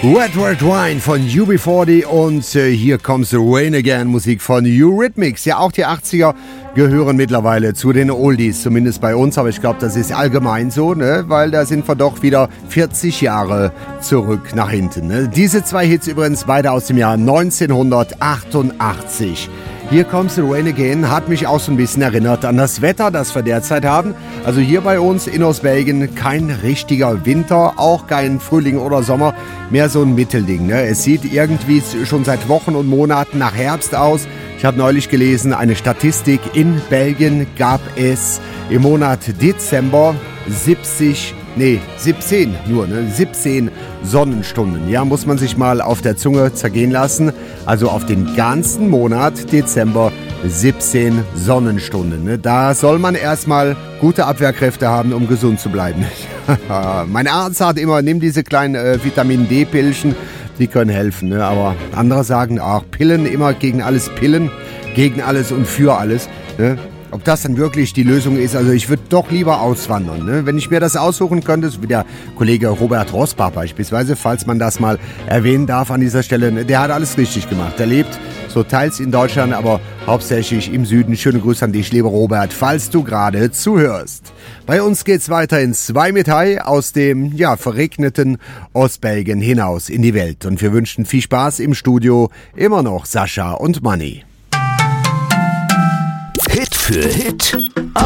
Wet Red Wine von UB40 und hier Comes the Rain Again, Musik von Eurythmics. Ja, auch die 80er gehören mittlerweile zu den Oldies, zumindest bei uns, aber ich glaube, das ist allgemein so, ne? Weil da sind wir doch wieder 40 Jahre zurück nach hinten. Ne? Diese zwei Hits übrigens beide aus dem Jahr 1988. Hier Comes the Rain Again hat mich auch so ein bisschen erinnert an das Wetter, das wir derzeit haben. Also hier bei uns in Ostbelgien kein richtiger Winter, auch kein Frühling oder Sommer, mehr so ein Mittelding. Ne? Es sieht irgendwie schon seit Wochen und Monaten nach Herbst aus. Ich habe neulich gelesen, eine Statistik, in Belgien gab es im Monat Dezember 17 Sonnenstunden. Ja, muss man sich mal auf der Zunge zergehen lassen. Also auf den ganzen Monat Dezember 17 Sonnenstunden. Ne? Da soll man erstmal gute Abwehrkräfte haben, um gesund zu bleiben. Mein Arzt sagt immer, nimm diese kleinen Vitamin-D-Pillchen, die können helfen. Ne? Aber andere sagen auch, Pillen immer gegen alles Pillen, gegen alles und für alles. Ne? Ob das dann wirklich die Lösung ist, also ich würde doch lieber auswandern. Ne? Wenn ich mir das aussuchen könnte, so wie der Kollege Robert Rosbach beispielsweise, falls man das mal erwähnen darf an dieser Stelle, ne? Der hat alles richtig gemacht. Der lebt so teils in Deutschland, aber hauptsächlich im Süden. Schöne Grüße an dich, lieber Robert, falls du gerade zuhörst. Bei uns geht's weiter in 2 mit High aus dem verregneten Ostbelgien hinaus in die Welt. Und wir wünschen viel Spaß im Studio, immer noch Sascha und Manni. Hit für Hit